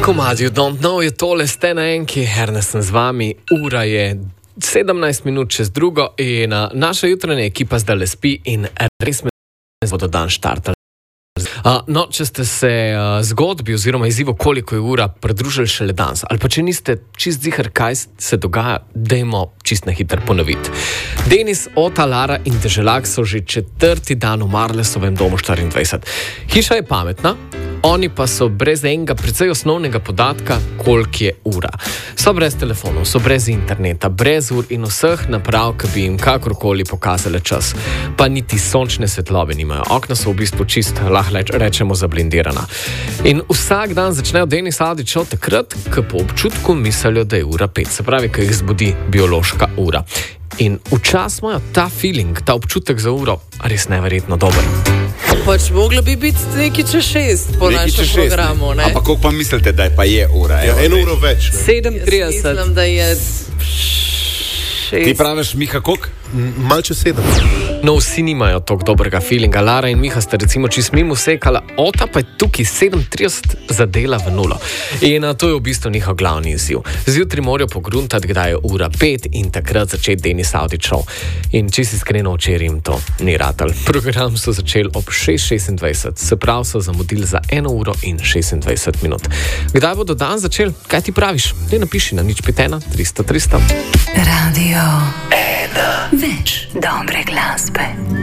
Komad You Don't Know je tole, ste na enki, Ernest sem z vami, ura je 17 minut čez drugo in naša jutranja ekipa zdaj le spi in res me bodo dan štartali. No, če ste se zgodbi oziroma izzivu, koliko je ura, pridružili šele danes, ali pa če niste čist ziher, kaj se dogaja, dajmo čist na hiter ponoviti. Denis, Ota, Lara in Deželak so že 4. dan v Marlesovem domu 24. Hiša je pametna, oni pa so brez enega precej osnovnega podatka, koliko je ura. So brez telefonov, so brez interneta, brez ur in vseh naprav, ki bi jim kakorkoli pokazale čas. Pa niti sončne svetlobe nimajo. Okna so v bistvu čist, lahko rečemo, zablindirana. In vsak dan začnejo Denis Adi šel takrat, ko po občutku mislijo, da je ura 5. Se pravi, ko jih zbudi biološka ura. In včasih imajo ta feeling, ta občutek za uro res neverjetno dober. Pač moglo bi biti nekaj čez 6 po našem programu, ne? Ampak koliko pa mislite, da pa je ura? Ja, eno uro več. 37. Mislim, da je 6. Ti praviš, Miha, koliko? Malče 7. No, vsi nimajo tako dobrega feelinga. Lara in Miha sta recimo čist mimo sekala, Ota pa je tukaj 37 zadela v nulo. In to je v bistvu njihov glavni izziv. Zjutraj morajo pogruntati, kdaj je ura 5 in takrat začeti Denis Audi šov. In čisto iskreno včeraj jim to ni ratal. Program so začeli ob 6:26, se pravi so zamudili za 1 uro in 26 minut. Kdaj bodo dan začeli? Kaj ti praviš? Ne napiši na 051 300 300. Radio 1. Več dobre glasbe.